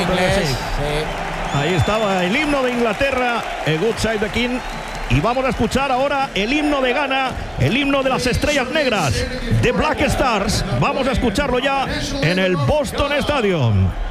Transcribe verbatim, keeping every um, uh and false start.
inglés. Sí. Ahí estaba el himno de Inglaterra, A Good Side the King. Y vamos a escuchar ahora el himno de Ghana, el himno de las estrellas negras, The Black Stars. Vamos a escucharlo ya en el Boston Stadium.